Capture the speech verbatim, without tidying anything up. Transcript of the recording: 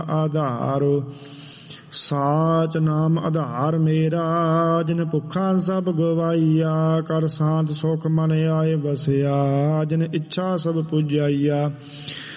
ਆਧਾਰ। ਸਾਚ ਨਾਮ ਆਧਾਰ ਮੇਰਾ, ਜਿਨ ਭੁੱਖਾਂ ਸਭ ਗਵਾਈਆ। ਕਰ ਸ਼ਾਂਤ ਸੁਖ ਮਨ ਆਏ ਵਸਿਆ, ਜਿਨ ਇੱਛਾ ਸਭ ਪੁਜਾਈਆ।